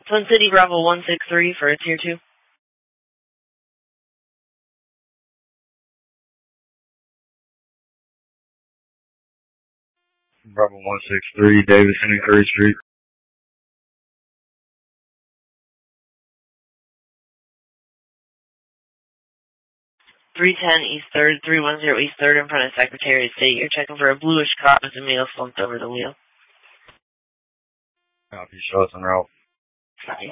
Twin City Bravo 163 for a Tier 2. Bravo 163, Davidson and Curry Street. 310 East 3rd, 310 East 3rd in front of Secretary of State. You're checking for a bluish cop with a male slumped over the wheel. Copy, show us en route.